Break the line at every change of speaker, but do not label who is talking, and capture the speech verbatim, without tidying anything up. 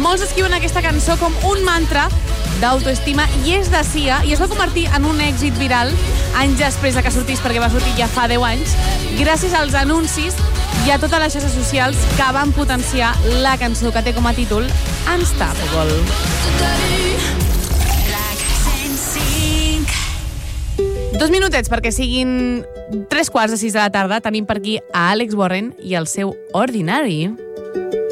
Molts escriuen aquesta cançó com un mantra d'autoestima i és de Sia, i es va convertir en un èxit viral anys després de que sortís, perquè va sortir ja fa deu anys, gràcies als anuncis i a totes les xarxes socials que van potenciar la cançó que té com a títol Unstoppable. Dos minutets perquè siguin tres quarts de sis de la tarda. Tenim per aquí a Alex Warren i el seu Ordinary.